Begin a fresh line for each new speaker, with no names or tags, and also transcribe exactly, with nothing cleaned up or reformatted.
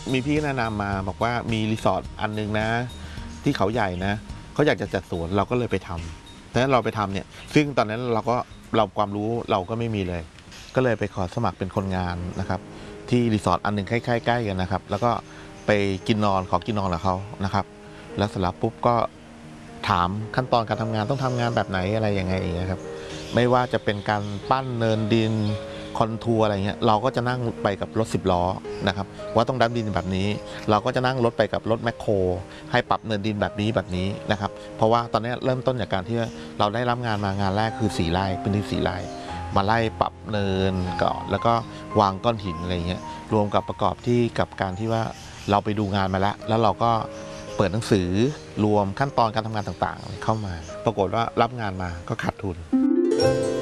มีพี่แนะนำมาบอกว่ามีรีสอร์ทอันนึงนะที่เขาใหญ่นะเขาอยากจะจัดสวนเราก็เลยไปทำดังนั้นเราไปทำเนี่ยซึ่งตอนนั้นเราก็เราความรู้เราก็ไม่มีเลยก็เลยไปขอสมัครเป็นคนงานนะครับที่รีสอร์ทอันนึงใกล้ๆใกล้กันนะครับแล้วก็ไปกินนอนขอกินนอนกับเขานะครับแล้วเสร็จแล้วปุ๊บก็ถามขั้นตอนการทำงานต้องทำงานแบบไหนอะไรยังไงอย่างเงี้ยครับไม่ว่าจะเป็นการปั้นเนินดินคอนทัวร์อะไรเงี้ยเราก็จะนั่งไปกับรถสิบล้อนะครับว่าต้องดับดินแบบนี้เราก็จะนั่งรถไปกับรถแมคโครให้ปรับเนินดินแบบนี้แบบนี้นะครับเพราะว่าตอนนี้เริ่มต้นจากการที่เราได้รับงานมางานแรกคือสี่ไร่พื้นที่สี่ไร่มาไล่ปรับเนินก่อนแล้วก็วางก้อนหินอะไรเงี้ยรวมกับประกอบที่กับการที่ว่าเราไปดูงานมาแล้วแล้วเราก็เปิดหนังสือรวมขั้นตอนการทำงานต่างๆเข้ามาปรากฏว่ารับงานมาก็ขาดทุน